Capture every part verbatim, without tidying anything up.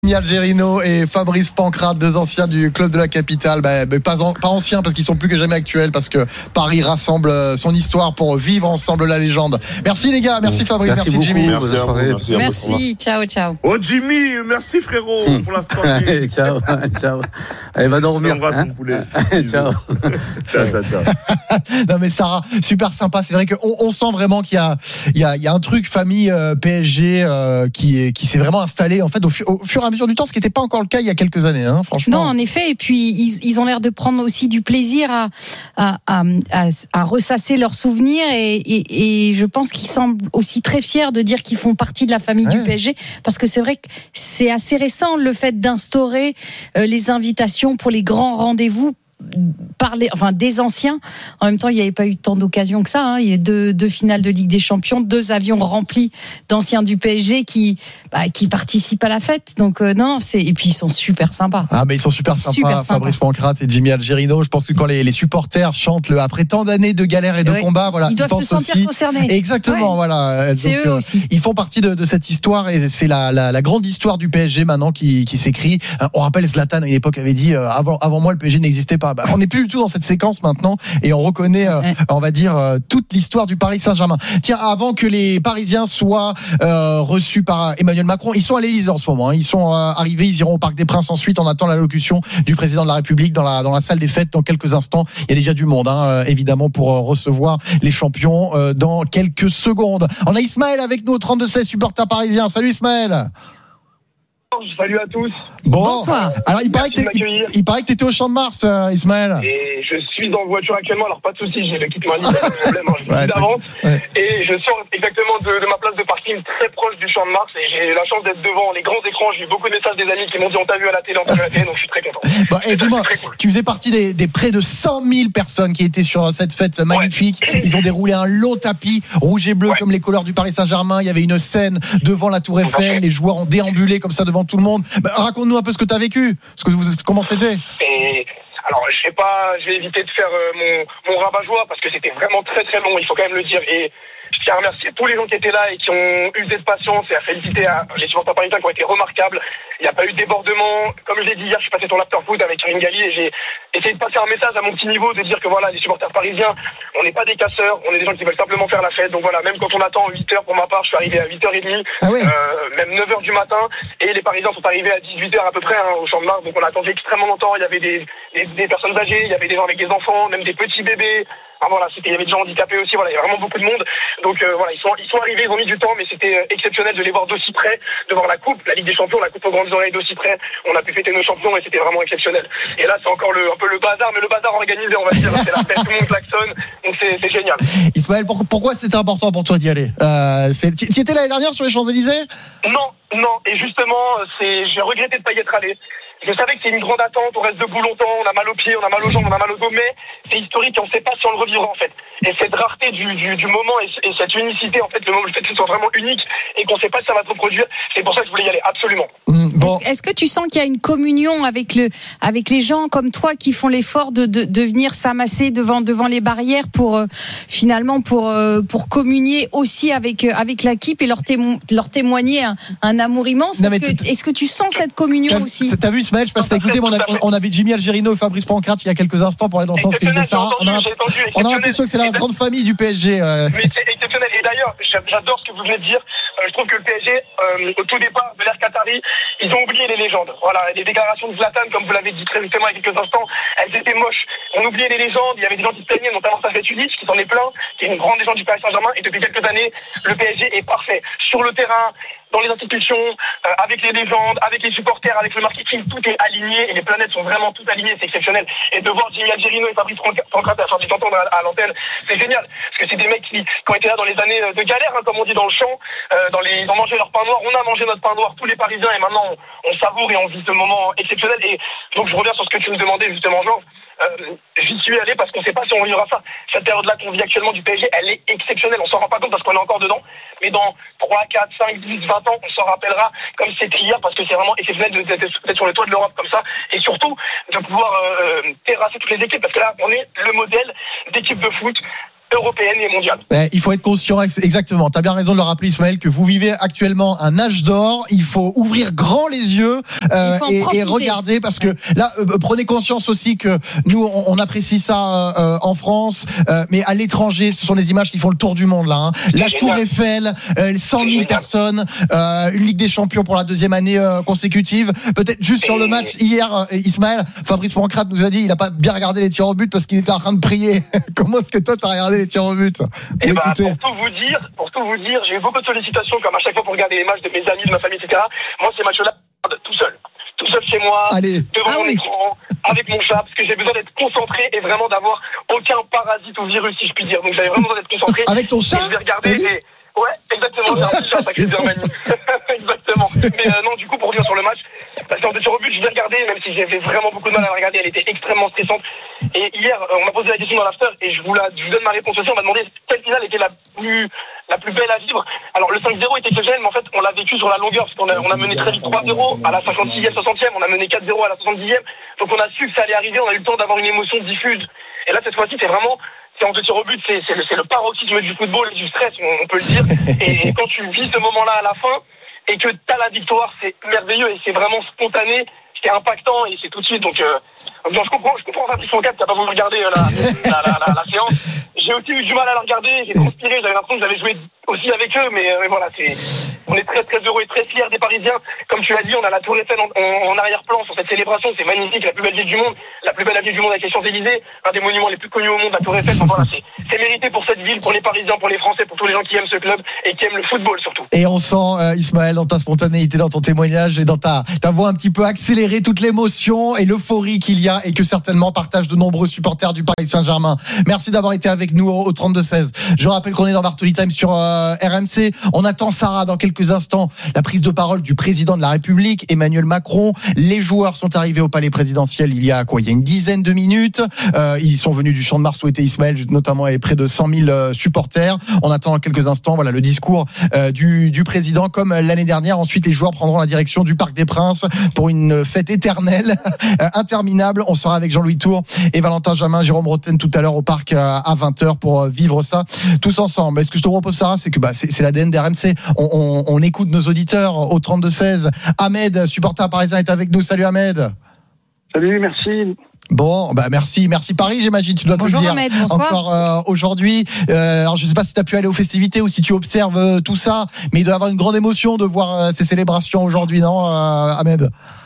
Algerino et Fabrice Pancrate, deux anciens du club de la capitale, bah, bah, pas, en, pas anciens parce qu'ils sont plus que jamais actuels, parce que Paris rassemble son histoire pour vivre ensemble la légende. Merci les gars, merci Fabrice, merci, merci Jimmy. Merci, à vous, merci, merci, ciao, ciao. Oh Jimmy, merci frérot pour la soirée. Ciao, ciao. Elle va dormir. Hein poulet. Ciao. ciao, ciao, ciao. Non mais Sarah, super sympa. C'est vrai qu'on on sent vraiment qu'il y a, il y a, il y a un truc famille euh, P S G euh, qui, qui s'est vraiment installé en fait au, fu- au fur et à mesure du temps, ce qui n'était pas encore le cas il y a quelques années, hein, franchement. Non, en effet. Et puis ils, ils ont l'air de prendre aussi du plaisir à, à, à, à, à ressasser leurs souvenirs et, et, et je pense qu'ils semblent aussi très fiers de dire qu'ils font partie de la famille ouais. du P S G, parce que c'est vrai que c'est assez récent le fait d'instaurer euh, les invitations pour les grands rendez-vous. Par les, enfin des anciens. En même temps, il n'y avait pas eu tant d'occasions que ça. Hein. Il y a deux, deux finales de Ligue des Champions, deux avions remplis d'anciens du P S G qui, bah, qui participent à la fête. Donc euh, non, c'est et puis ils sont super sympas. Ah mais ils sont super sympas. Super Fabrice sympa. Pancrate et Jimmy Algerino. Je pense que quand les, les supporters chantent le après tant d'années de galères et de ouais. combats, voilà, ils, ils doivent se sentir aussi concernés. Exactement, ouais. voilà. C'est Donc, eux euh, aussi. Ils font partie de, de cette histoire et c'est la, la, la grande histoire du P S G maintenant qui, qui s'écrit. Euh, on rappelle Zlatan à une époque avait dit euh, avant, avant moi le P S G n'existait pas. Bah, on n'est plus du tout dans cette séquence maintenant et on reconnaît euh, ouais. on va dire euh, toute l'histoire du Paris Saint-Germain. Tiens, avant que les Parisiens soient euh, reçus par Emmanuel Macron, ils sont à l'Élysée en ce moment, hein. Ils sont euh, arrivés, ils iront au Parc des Princes ensuite. On attend l'allocution du président de la République dans la, dans la salle des fêtes dans quelques instants. Il y a déjà du monde hein, évidemment pour euh, recevoir les champions euh, dans quelques secondes. On a Ismaël avec nous au trente-deux seize, supporter parisien. Salut Ismaël. Salut à tous. Bon, bonsoir. Alors il paraît, que il, il paraît que tu étais au Champ de Mars, euh, Ismaël. Et je suis en voiture actuellement, alors pas de soucis, j'ai le kit Mali, pas de problème, hein, je suis ouais, d'avance. Ouais. Et je sors exactement de, de ma place de parking très proche du Champ de Mars et j'ai la chance d'être devant les grands écrans. J'ai eu beaucoup de messages des amis qui m'ont dit on t'a vu à la télé, on t'a vu à la télé, donc je suis très content. Bon, et dis-moi, cool. Tu faisais partie des, des près de cent mille personnes qui étaient sur cette fête magnifique. Ouais. Ils ont déroulé un long tapis rouge et bleu ouais. comme les couleurs du Paris Saint-Germain. Il y avait une scène devant la Tour Eiffel, les joueurs ont déambulé comme ça devant tout le monde. Bah, raconte-nous un peu ce que tu as vécu, ce que vous, comment c'était. Et alors, je vais pas, je vais éviter de faire euh, mon, mon rabat-joie parce que c'était vraiment très très long, il faut quand même le dire. Et je tiens à remercier tous les gens qui étaient là et qui ont usé de patience et à féliciter à les supporters parisiens qui ont été remarquables. Il n'y a pas eu de débordement. Comme je l'ai dit hier, je suis passé sur l'after-food avec Karine Galli et j'ai essayé de passer un message à mon petit niveau, de dire que voilà, les supporters parisiens, on n'est pas des casseurs, on est des gens qui veulent simplement faire la fête. Donc voilà, même quand on attend huit heures pour ma part, je suis arrivé à huit heures trente, ah ouais. euh, même neuf heures du matin, et les Parisiens sont arrivés à dix-huit heures à peu près hein, au Champ de Mars. Donc on a attendu extrêmement longtemps. Il y avait des, des, des personnes âgées, il y avait des gens avec des enfants, même des petits bébés. Ah, voilà, c'était, il y avait des gens handicapés aussi, voilà, il y a vraiment beaucoup de monde. Donc euh, voilà, ils sont, ils sont arrivés, ils ont mis du temps, mais c'était euh, exceptionnel de les voir d'aussi près, de voir la coupe, la Ligue des Champions, la coupe aux grandes oreilles d'aussi près. On a pu fêter nos champions et c'était vraiment exceptionnel. Et là, c'est encore le, un peu le bazar, mais le bazar organisé, on va dire. C'est la fête, tout le monde klaxonne, donc c'est, c'est génial. Ismaël, pour, pourquoi c'était important pour toi d'y aller? euh, c'est, Tu étais l'année dernière sur les Champs-Élysées? Non, non, et justement, c'est, j'ai regretté de ne pas y être allé. Je savais que c'est une grande attente, on reste debout longtemps, on a mal aux pieds, on a mal aux jambes, on a mal au dos, mais c'est historique et on ne sait pas si on le revivra en fait. Et cette rareté du, du, du moment et, et cette unicité, en fait, le moment le fait que ce soit vraiment unique et qu'on ne sait pas si ça va se reproduire, c'est pour ça que je voulais y aller, absolument. Mmh, bon. est-ce, est-ce que tu sens qu'il y a une communion avec, le, avec les gens comme toi qui font l'effort de, de, de venir s'amasser devant, devant les barrières pour euh, finalement pour, euh, pour communier aussi avec, euh, avec l'équipe et leur, témo- leur témoigner un, un amour immense? Non, est-ce, que, est-ce que tu sens cette communion t'as, aussi? T'as vu Ismaël, je sais pas si t'as écouté, mais on, a, on avait Jimmy Algerino et Fabrice Pancrate il y a quelques instants pour aller dans le sens que disait Sarah. On a, on a l'impression que c'est la grande famille du P S G. Euh. Mais c'est exceptionnel. Et d'ailleurs, j'adore ce que vous venez de dire. Euh, je trouve que le P S G, euh, au tout départ de l'ère Qatari, ils ont oublié les légendes. Voilà, les déclarations de Zlatan, comme vous l'avez dit très justement il y a quelques instants, elles étaient moches. On oubliait les légendes. Il y avait des gens qui se plaignaient, notamment Safet Ulic, qui s'en est plein, qui est une grande légende du Paris Saint-Germain. Et depuis quelques années, le P S G est parfait sur le terrain, dans les institutions, euh, avec les légendes, avec les supporters, avec le marketing, tout est aligné et les planètes sont vraiment toutes alignées, c'est exceptionnel. Et de voir Jimmy Algerino et Fabrice Pancrate, enfin de les entendre à, à l'antenne, c'est génial. Parce que c'est des mecs qui, qui ont été là dans les années de galère, hein, comme on dit dans le champ, euh, dans les, ils ont mangé leur pain noir, on a mangé notre pain noir, tous les Parisiens, et maintenant on, on savoure et on vit ce moment exceptionnel. Et donc je reviens sur ce que tu me demandais justement, Jean. Euh, j'y suis allé parce qu'on ne sait pas si on vivra ça. Cette période-là qu'on vit actuellement du P S G, elle est exceptionnelle. On s'en rend pas compte parce qu'on est encore dedans. Mais dans trois, quatre, cinq, dix, vingt ans, on s'en rappellera comme c'était hier parce que c'est vraiment exceptionnel d'être sur le toit de l'Europe comme ça. Et surtout, de pouvoir euh, terrasser toutes les équipes parce que là, on est le modèle d'équipe de foot européenne et mondiale. Eh, il faut être conscient, exactement. Tu as bien raison de le rappeler, Ismaël, que vous vivez actuellement un âge d'or. Il faut ouvrir grand les yeux euh, et, et regarder, parce que là, euh, prenez conscience aussi que nous, on, on apprécie ça euh, en France, euh, mais à l'étranger, ce sont des images qui font le tour du monde là. Hein. La C'est Tour génial. Eiffel, euh, cent mille personnes, euh, une Ligue des Champions pour la deuxième année euh, consécutive. Peut-être juste sur le match hier, euh, Ismaël, Fabrice Pancrate nous a dit, il n'a pas bien regardé les tirs au but parce qu'il était en train de prier. Comment est-ce que toi, tu as regardé les tirs au but? Et bah, pour tout vous dire, pour tout vous dire, j'ai eu beaucoup de sollicitations, comme à chaque fois pour regarder les matchs de mes amis, de ma famille, et cetera. Moi, ces matchs-là, tout seul. Tout seul chez moi, Allez. devant Ah mon oui. écran, avec mon chat, parce que j'ai besoin d'être concentré et vraiment d'avoir aucun parasite ou virus, si je puis dire. Donc j'avais vraiment besoin d'être concentré. Avec ton chat? Et je vais regarder et... Ouais, exactement, j'ai un petit chat, ça C'est qui bon, se Exactement. Mais euh, non, du coup, pour revenir sur le match, parce qu'en tir au but, je l'ai regardé, même si j'avais vraiment beaucoup de mal à la regarder, elle était extrêmement stressante. Et hier, euh, on m'a posé la question dans l'after, et je vous, la, je vous donne ma réponse aussi. On m'a demandé quelle finale était la plus, la plus belle à vivre. Alors, le cinq zéro était exceptionnel, mais en fait, on l'a vécu sur la longueur, parce qu'on a, on a mené très vite trois zéro à la cinquante-sixième, soixantième, on a mené quatre zéro à la soixante-dixième. Donc, on a su que ça allait arriver, on a eu le temps d'avoir une émotion diffuse. Et là, cette fois-ci, c'est vraiment, c'est en tir au but, c'est, c'est, le, c'est le paroxysme du football et du stress, on, on peut le dire. Et, et quand tu vis ce moment-là à la fin, et que t'as la victoire, c'est merveilleux et c'est vraiment spontané, c'est impactant et c'est tout de suite. Donc, euh, donc je comprends, je comprends Fabrice Pancrate qui a pas voulu regarder euh, la, la, la, la, la séance. J'ai aussi eu du mal à la regarder, j'ai transpiré, j'avais l'impression que j'avais joué aussi avec eux, mais, euh, mais voilà, c'est, on est très très heureux et très fiers des Parisiens. Comme tu l'as dit, on a la Tour Eiffel en, en, en arrière-plan sur cette célébration, c'est magnifique, la plus belle ville du monde, la plus belle ville du monde avec les Champs-Élysées, un des monuments les plus connus au monde, la Tour Eiffel. Donc voilà, c'est, c'est mérité pour cette ville, pour les Parisiens, pour les Français, pour tous les gens qui aiment ce club et qui aiment le football surtout. Et on sent, euh, Ismaël, dans ta spontanéité, dans ton témoignage et dans ta, ta voix un petit peu accélérée, toute l'émotion et l'euphorie qu'il y a et que certainement partagent de nombreux supporters du Paris Saint-Germain. Merci d'avoir été avec nous au, au trente-deux seize. Je rappelle qu'on est dans Bartoli Time sur euh, R M C. On attend Sarah dans quelques instants, la prise de parole du président de la République, Emmanuel Macron. Les joueurs sont arrivés au palais présidentiel il y a quoi? Il y a une dizaine de minutes. Euh, ils sont venus du Champ de Mars où était Ismaël, notamment, avec près de cent mille euh, supporters. On attend dans quelques instants, voilà, le discours euh, du, du président, comme l'année dernière. Ensuite, les joueurs prendront la direction du Parc des Princes pour une fête éternelle, euh, interminable. On sera avec Jean-Louis Tour et Valentin Jamin, Jérôme Rotten tout à l'heure au parc euh, à vingt heures pour euh, vivre ça tous ensemble. Et ce que je te propose, Sarah, c'est que bah, c'est, c'est l'A D N d'R M C. On, on, on écoute nos auditeurs au trente-deux seize. Ahmed, supporter parisien, est avec nous. Salut Ahmed. Salut, merci. Bon, bah merci, merci Paris, j'imagine, tu dois Bonjour te le dire. Ahmed, bonsoir. Encore euh, aujourd'hui. Euh, alors je sais pas si tu as pu aller aux festivités ou si tu observes euh, tout ça, mais il doit y avoir une grande émotion de voir euh, ces célébrations aujourd'hui, non, euh, Ahmed?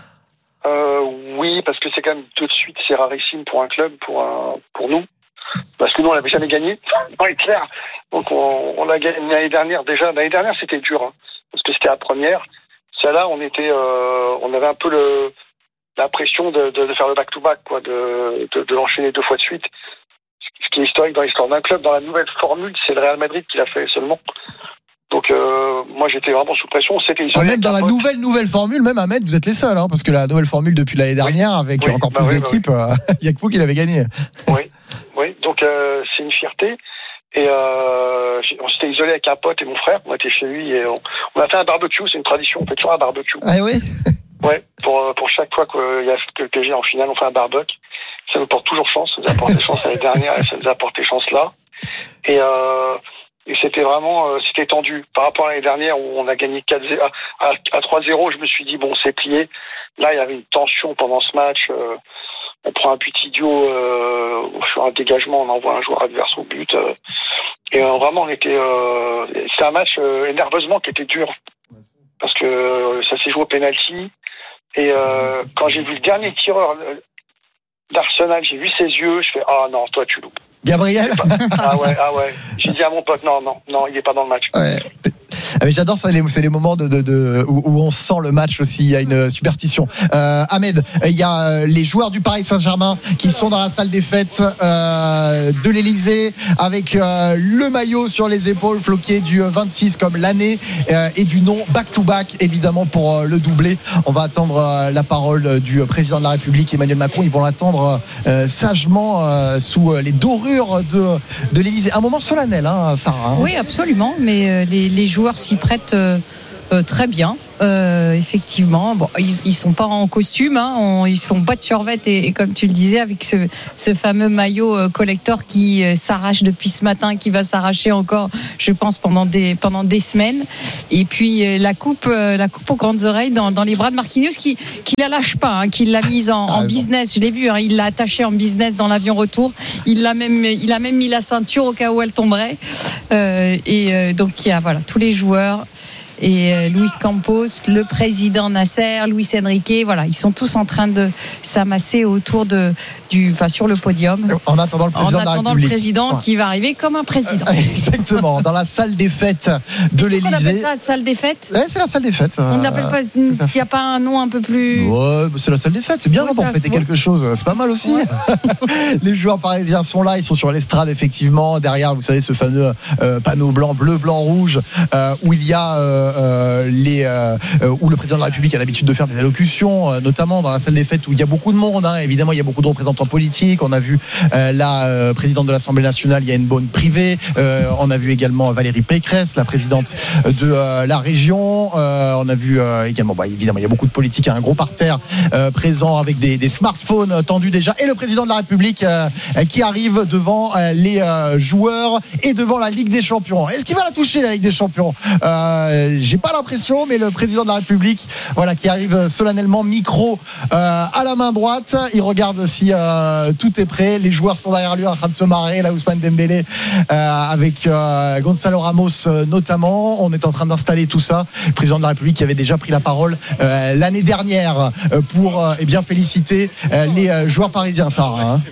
Euh, oui, parce que c'est quand même tout de suite, c'est rarissime pour un club, pour un, pour nous. Parce que nous, on l'avait jamais gagné, dans les clairs. Donc, on, on l'a gagné l'année dernière déjà. L'année dernière, c'était dur, hein, parce que c'était la première. Celle-là, on était, euh, on avait un peu le, la pression de, de, de faire le back-to-back, quoi, de, de, de l'enchaîner deux fois de suite. Ce qui est historique dans l'histoire d'un club. Dans la nouvelle formule, c'est le Real Madrid qui l'a fait seulement. Donc, euh, moi, j'étais vraiment sous pression. C'était Ah, même dans la nouvelle nouvelle formule, même Ahmed, vous êtes les seuls, hein, parce que la nouvelle formule depuis l'année dernière, oui, avec oui, encore bah plus oui, d'équipes, il bah oui. n'y a que vous qui l'avez gagné. Oui, oui. Donc euh, c'est une fierté. Et euh, on s'était isolé avec un pote et mon frère. On était chez lui et on, on a fait un barbecue. C'est une tradition. On fait toujours un barbecue. Ah oui. Ouais. Pour pour chaque fois qu'il y a que le P S G en finale, on fait un barbecue. Ça nous porte toujours chance. Ça nous a porté chance l'année dernière et ça nous a porté chance là. Et euh, Et c'était vraiment, euh, c'était tendu. Par rapport à l'année dernière où on a gagné quatre zéro, à, à, à trois zéro, je me suis dit, bon, c'est plié. Là, il y avait une tension pendant ce match. Euh, on prend un petit idiot, euh, sur un dégagement, on envoie un joueur adverse au but. Euh, et euh, vraiment, on était, euh, c'était un match euh, énerveusement qui était dur. Parce que euh, ça s'est joué au penalty. Et euh, quand j'ai vu le dernier tireur d'Arsenal, j'ai vu ses yeux, je fais, ah non, toi, tu loupes. Gabriel. Ah ouais, ah ouais. J'ai dit à mon pote, non, non, non, il est pas dans le match. Ouais. Ah mais j'adore ça, c'est les moments de, de, de où, où on sent le match aussi. Il y a une superstition. Euh, Ahmed, il y a les joueurs du Paris Saint-Germain qui sont dans la salle des fêtes euh, de l'Élysée avec euh, le maillot sur les épaules floqué du vingt-six comme l'année euh, et du nom back-to-back évidemment pour euh, le doubler. On va attendre euh, la parole du président de la République Emmanuel Macron. Ils vont l'attendre euh, sagement euh, sous les dorures de, de l'Élysée. Un moment solennel, hein, Sarah. Hein. Oui, absolument. Mais euh, les, les joueurs s'y prêtent euh, euh, très bien. Euh, effectivement, bon, ils, ils sont pas en costume, hein, on, ils sont pas de survêt et, et comme tu le disais, avec ce, ce fameux maillot euh, collector qui euh, s'arrache depuis ce matin, qui va s'arracher encore, je pense, pendant des pendant des semaines. Et puis euh, la coupe, euh, la coupe aux grandes oreilles dans, dans les bras de Marquinhos, qui qui la lâche pas, hein, qui l'a mise en, en business. Je l'ai vu, hein, il l'a attachée en business dans l'avion retour. Il l'a même, il a même mis la ceinture au cas où elle tomberait. Euh, et euh, donc il y a voilà tous les joueurs. Et euh, Luis Campos, le président Nasser, Luis Enrique, voilà, ils sont tous en train de s'amasser autour de du, enfin sur le podium. En attendant le président, en attendant de la République. le président Ouais. qui va arriver comme un président. Exactement, dans la salle des fêtes de Est-ce qu'on appelle l'Élysée. ça salle des fêtes? Ouais, c'est la salle des fêtes. On n'appelle pas, il n'y a pas un nom un peu plus. Ouais, c'est la salle des fêtes, c'est bien Ouais, pour ça, fêter ouais. quelque chose, c'est pas mal aussi. Ouais. Les joueurs parisiens sont là, ils sont sur l'estrade effectivement, derrière vous savez ce fameux euh, panneau blanc, bleu, blanc, rouge, euh, où il y a euh, euh, les, euh, où le président de la République a l'habitude de faire des allocutions, euh, notamment dans la salle des fêtes où il y a beaucoup de monde, hein. Évidemment il y a beaucoup de représentants politiques, on a vu euh, la euh, présidente de l'Assemblée nationale, il y a une bonne privée, euh, on a vu également Valérie Pécresse, la présidente de euh, la région, euh, on a vu euh, également, bah, évidemment il y a beaucoup de politiques, un gros parterre euh, présent avec des, des smartphones tendus déjà, et le président de la République euh, qui arrive devant euh, les euh, joueurs et devant la Ligue des Champions. Est-ce qu'il va la toucher, la Ligue des Champions? euh, J'ai pas l'impression, mais le président de la République, voilà, qui arrive solennellement, micro euh, à la main droite, il regarde si euh, tout est prêt. Les joueurs sont derrière lui en train de se marrer, là Ousmane Dembélé euh, avec euh, Gonzalo Ramos euh, notamment. On est en train d'installer tout ça. Le président de la République qui avait déjà pris la parole euh, l'année dernière euh, pour euh, eh bien féliciter euh, les euh, joueurs parisiens, Sarah. Hein.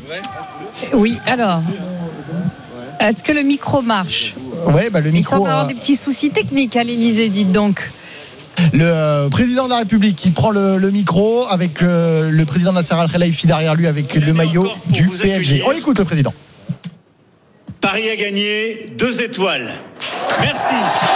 Oui, alors. Est-ce que le micro marche? Ouais, bah le Il micro. semble avoir euh, des petits soucis techniques à l'Élysée, dites donc. Le euh, président de la République qui prend le, le micro avec euh, le président Nasser Al-Khelaifi derrière lui avec le maillot du P S G. On écoute le président. Paris a gagné deux étoiles. Merci.